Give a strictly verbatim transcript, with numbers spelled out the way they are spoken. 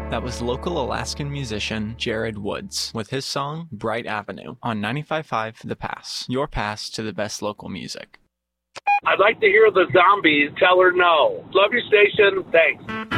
That was local Alaskan musician Jared Woods with his song Bright Avenue on ninety-five point five The Pass, your pass to the best local music. I'd like to hear the Zombies Tell Her No. Love your station. Thanks.